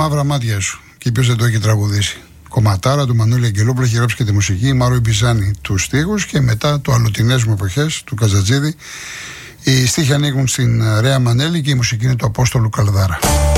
μαύρα μάτια σου. Και ποιος δεν το έχει τραγουδήσει. Κομματάρα του Μανώλη Αγγελόπουλου, έχει γράψει και τη μουσική. Η Μάρο Ιμπιζάνη τους στίχους. Και μετά το Αλλοτινές μου εποχές του Καζατζίδη. Οι στίχοι ανοίγουν στην Ρέα Μανέλη και η μουσική είναι του Απόστολου Καλδάρα.